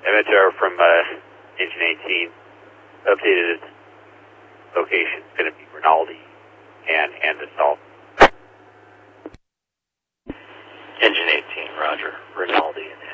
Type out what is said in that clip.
MHR from Engine 18 updated location. It's going to be Rinaldi and Andersall. Engine 18, roger. Rinaldi and